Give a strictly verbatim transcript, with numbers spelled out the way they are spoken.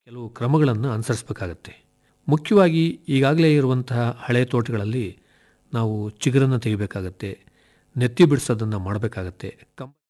ಕೆಲವು ಕ್ರಮಗಳನ್ನು ಅನುಸರಿಸಬೇಕಾಗತ್ತೆ. ಮುಖ್ಯವಾಗಿ ಈಗಾಗಲೇ ಇರುವಂತಹ ಹಳೆ ತೋಟಗಳಲ್ಲಿ ನಾವು ಚಿಗುರನ್ನು ತೆಗಿಬೇಕಾಗತ್ತೆ, ನೆತ್ತಿ ಬಿಡಿಸೋದನ್ನು ಮಾಡಬೇಕಾಗತ್ತೆ. ಕಂ